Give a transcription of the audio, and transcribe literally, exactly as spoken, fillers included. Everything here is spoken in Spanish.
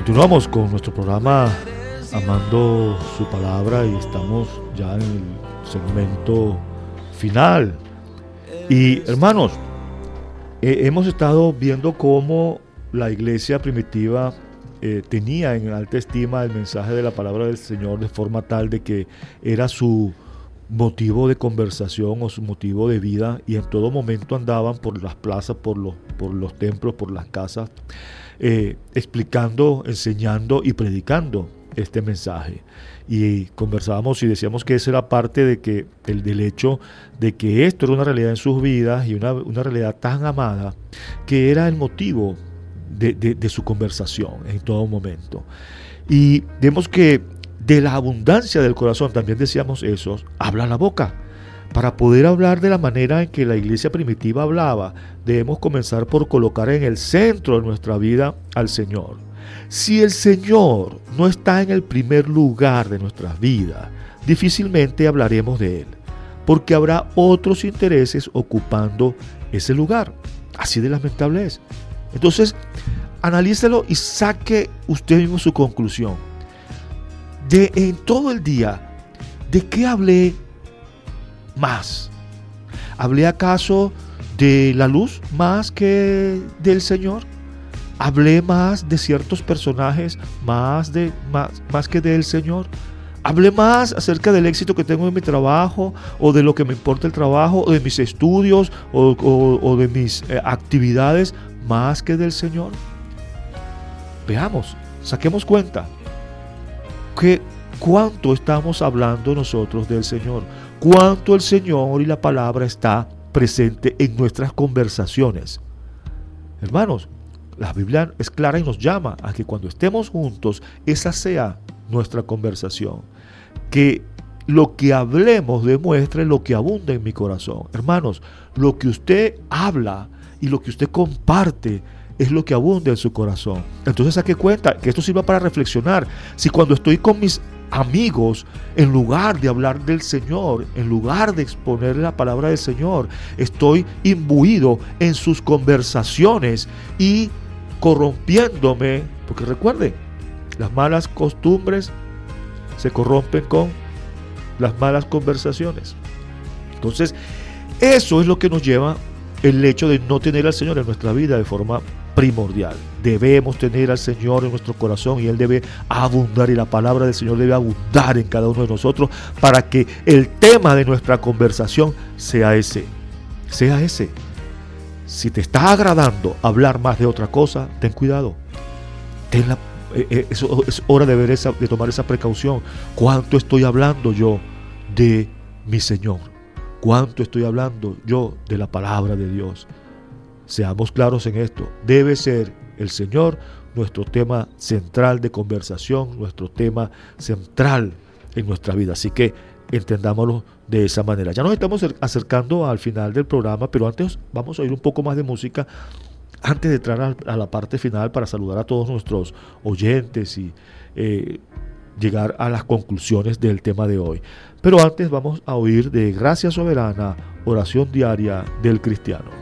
Continuamos con nuestro programa Amando su Palabra y estamos ya en el segmento final. Y hermanos, eh, hemos estado viendo cómo la iglesia primitiva eh, tenía en alta estima el mensaje de la palabra del Señor de forma tal de que era su motivo de conversación o su motivo de vida, y en todo momento andaban por las plazas, por los, por los templos, por las casas, eh, explicando, enseñando y predicando este mensaje. Y conversábamos y decíamos que esa era parte de que el del hecho de que esto era una realidad en sus vidas y una, una realidad tan amada que era el motivo de, de, de su conversación en todo momento. Y vemos que de la abundancia del corazón, también decíamos eso, habla la boca. Para poder hablar de la manera en que la iglesia primitiva hablaba, debemos comenzar por colocar en el centro de nuestra vida al Señor. Si el Señor no está en el primer lugar de nuestras vidas, difícilmente hablaremos de Él, porque habrá otros intereses ocupando ese lugar. Así de lamentable es. Entonces, analícelo y saque usted mismo su conclusión. De en todo el día, ¿de qué hablé más? ¿Hablé acaso de la luz más que del Señor? ¿Hablé más de ciertos personajes más, de, más, más que del Señor? ¿Hablé más acerca del éxito que tengo en mi trabajo, o de lo que me importa el trabajo, o de mis estudios, o, o, o de mis eh, actividades más que del Señor? Veamos, saquemos cuenta. Que cuánto estamos hablando nosotros del Señor, cuánto el Señor y la palabra está presente en nuestras conversaciones. Hermanos, la Biblia es clara y nos llama a que cuando estemos juntos, esa sea nuestra conversación, que lo que hablemos demuestre lo que abunda en mi corazón. Hermanos, lo que usted habla y lo que usted comparte es lo que abunda en su corazón. Entonces saque cuenta que esto sirva para reflexionar. Si cuando estoy con mis amigos, en lugar de hablar del Señor, en lugar de exponer la palabra del Señor, estoy imbuido en sus conversaciones y corrompiéndome, porque recuerden, las malas costumbres se corrompen con las malas conversaciones. Entonces, eso es lo que nos lleva el hecho de no tener al Señor en nuestra vida de forma primordial. Debemos tener al Señor en nuestro corazón y Él debe abundar, y la palabra del Señor debe abundar en cada uno de nosotros para que el tema de nuestra conversación sea ese, sea ese. Si te está agradando hablar más de otra cosa, ten cuidado. Ten la, eh, es, es hora de, ver esa, de tomar esa precaución. ¿Cuánto estoy hablando yo de mi Señor? ¿Cuánto estoy hablando yo de la palabra de Dios? Seamos claros en esto. Debe ser el Señor nuestro tema central de conversación, nuestro tema central en nuestra vida. Así que entendámoslo de esa manera. Ya nos estamos acercando al final del programa, pero antes vamos a oír un poco más de música antes de entrar a la parte final para saludar a todos nuestros oyentes y eh, llegar a las conclusiones del tema de hoy. Pero antes vamos a oír de Gracia Soberana, oración diaria del cristiano.